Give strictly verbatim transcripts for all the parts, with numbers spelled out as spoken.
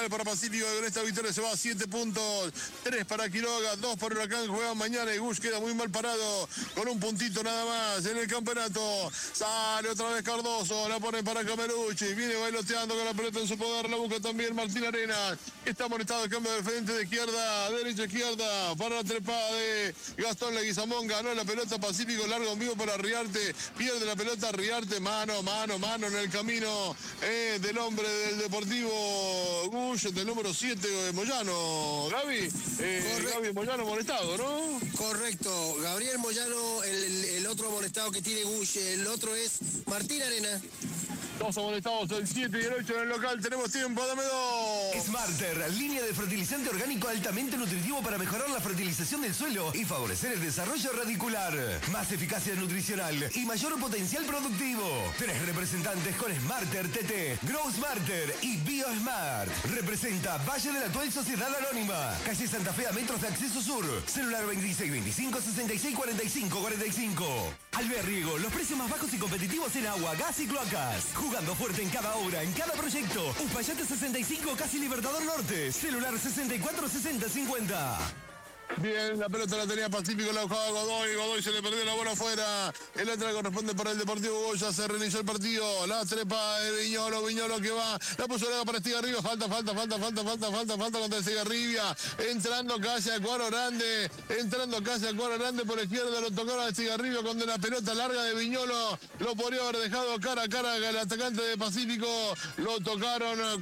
Para Pacífico, con esta victoria se va a siete puntos, tres para Quiroga, dos para Huracán, juegan mañana y Gush queda muy mal parado, con un puntito nada más en el campeonato. Sale otra vez Cardoso, la pone para Camerucci, viene bailoteando con la pelota en su poder, la busca también Martín Arenas, está molestado el cambio de frente de izquierda, derecha, izquierda, para la trepada de Gastón Leguizamón, ganó la pelota Pacífico, largo en vivo para Riarte, pierde la pelota Riarte, mano, mano, mano en el camino eh, del hombre del Deportivo Gush, del número siete de Moyano. Gaby, eh, Gaby Moyano molestado, ¿no? Correcto, Gabriel Moyano, el, el, el otro molestado que tiene Gush, el otro es Martín Arena. Dos molestados, el siete y el ocho en el local, tenemos tiempo, dame dos. Smarter, línea de fertilizante orgánico altamente nutritivo para mejorar la fertilización del suelo y favorecer el desarrollo radicular. Más eficacia nutricional y mayor potencial productivo. Tres representantes con Smarter T T, Grow Smarter y BioSmart. Representa Valle de la Tuel Sociedad Anónima, calle Santa Fe a metros de acceso sur. Celular veintiséis veinticinco sesenta y seis cuarenta y cinco cuarenta y cinco. Alberriego, los precios más bajos y competitivos en agua, gas y cloacas. Jugando fuerte en cada obra, en cada proyecto. Uspallate sesenta y cinco, casi Libertador Norte. Celular sesenta y cuatro sesenta cincuenta. Bien, la pelota la tenía Pacífico, la buscaba Godoy, Godoy se le perdió la bola afuera, el otra corresponde para el Deportivo Goya, se reinició el partido, la trepa de Viñolo, Viñolo que va, la puso larga para Estigarribia, falta, falta, falta, falta, falta, falta, falta contra Estigarribia, entrando casi a Cuadro Grande, entrando casi a Cuadro Grande por izquierda, lo tocaron a Estigarribia cuando la pelota larga de Viñolo, lo podría haber dejado cara a cara el atacante de Pacífico, lo tocaron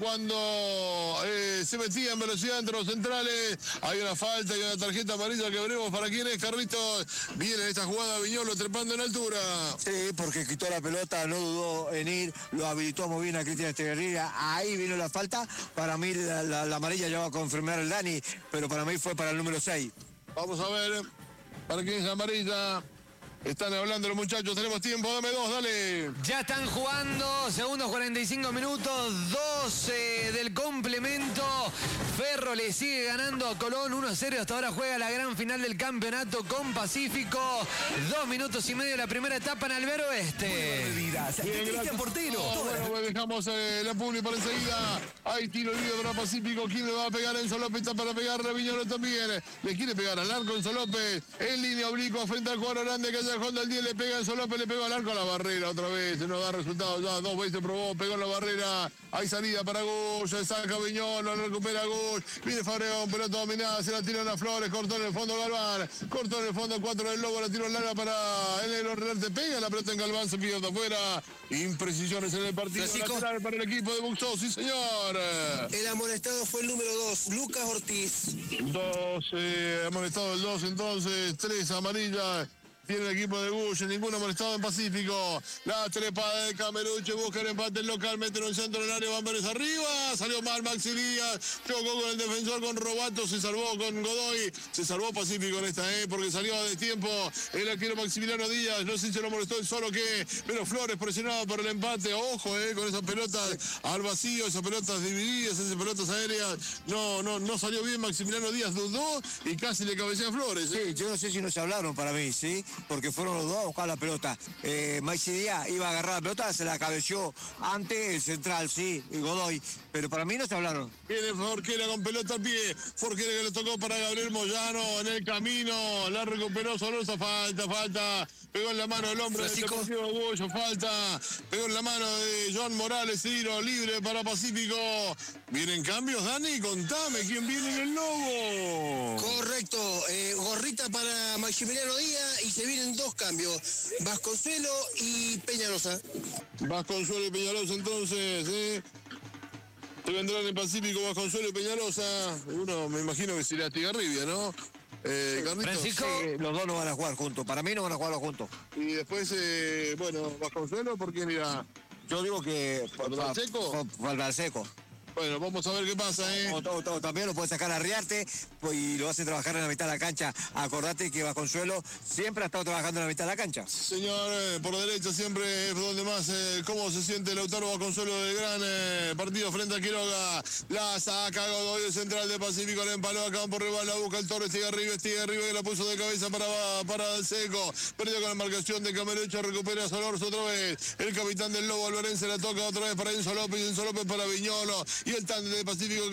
cuando eh, se metía en velocidad entre los centrales, hay una falta y una tarjeta amarilla que veremos para quién es. Carlitos, viene esta jugada Viñolo trepando en altura. Sí, porque quitó la pelota, no dudó en ir, lo habilitó muy bien a Cristian Estigarribia, ahí vino la falta, para mí la, la, la amarilla ya va a confirmar el Dani, pero para mí fue para el número seis. Vamos a ver, para quién es la amarilla. Están hablando los muchachos, tenemos tiempo, dame dos, dale. Ya están jugando, segundos cuarenta y cinco minutos, doce del complemento. Ferro le sigue ganando a Colón uno a cero, hasta ahora juega la gran final del campeonato con Pacífico. Dos minutos y medio de la primera etapa en Albero Oeste. Bien, Cristian Portero. Oh, bueno, pues dejamos eh, la publi para enseguida. Hay tiro libre para Pacífico. ¿Quién le va a pegar? Enzo López está para pegarle a Viñolo también. Le quiere pegar al arco Enzo López. En línea oblicua frente al cuadro grande que Callejón del diez le pega Enzo López, le pegó al arco a la barrera otra vez. No da resultado ya. Dos veces probó, pegó en la barrera. Hay salida para Gush. Saca Viñolo, lo recupera Gush. Viene Fabregón, pelota dominada. Se la tiran a Flores. Cortó en el fondo Galván. Cortó en el fondo cuatro del Lobo. La tiró larga para el Relarte. Pega la pelota en Galván. Se pierde afuera. Imprecisiones en el partido. Lateral para el equipo de Buxó. Sí, señor. El amonestado fue el número dos, Lucas Ortiz. Dos, eh, amonestado el dos, entonces, tres amarillas. Tiene el equipo de Gush, ninguno molestado en Pacífico. La trepada de Camerucci, busca el empate local, mete en el centro del área, Van Vélez arriba. Salió mal Maxi Díaz, chocó con el defensor, con Robato, se salvó con Godoy. Se salvó Pacífico en esta, eh, porque salió a destiempo el arquero Maximiliano Díaz. No sé si se lo molestó el solo que, pero Flores presionado por el empate. Ojo, eh, con esas pelotas al vacío, esas pelotas divididas, esas pelotas aéreas. No, no, no salió bien Maximiliano Díaz, dudó y casi le cabecea a Flores. Eh. Sí, yo no sé si no se hablaron para mí, ¿sí? Porque fueron los dos a buscar la pelota. Eh, Maxi Díaz iba a agarrar la pelota, se la cabeció ante el central, sí, y Godoy. Pero para mí no se hablaron. Viene Forquera con pelota al pie. Forquera que le tocó para Gabriel Moyano en el camino. La recuperó Solosa, falta, falta. Pegó en la mano el hombre del Deportivo Goyo, falta. Pegó en la mano de Joan Morales, tiro libre para Pacífico. ¿Vienen cambios, Dani? Contame, ¿quién viene en el Lobo? Correcto, eh, gorrita para Maximiliano Díaz y se vienen dos cambios, Vasconcelos y Peñalosa. Vasconcelos y Peñalosa entonces, ¿eh? Se vendrán en Pacífico Vasconcelos y Peñalosa. Uno me imagino que sería Estigarribia, ¿no? Eh, Francisco, sí, los dos no van a jugar juntos, para mí no van a jugar juntos. Y después, eh, bueno, Vasconcelos, ¿por quién irá? Yo digo que... ¿Valseco? Valseco. Bueno, vamos a ver qué pasa, ¿eh? O, o, o, también lo puede sacar a Riarte pues, y lo hace trabajar en la mitad de la cancha. Acordate que Vasconcelos siempre ha estado trabajando en la mitad de la cancha. Señor, eh, por derecha siempre es donde más, eh, cómo se siente Lautaro Vasconcelos del gran eh, partido frente a Quiroga. La saca Godoy, el central de Pacífico, le empaló a campo rival, la busca el Torres, Estigarribia, Estigarribia que la puso de cabeza para, para el Seco. Perdió con la marcación de Camerucci, recupera a Solorzo otra vez. El capitán del Lobo Alvarense la toca otra vez para Enzo López, Enzo López para Viñolo. Y el tándem de Pacífico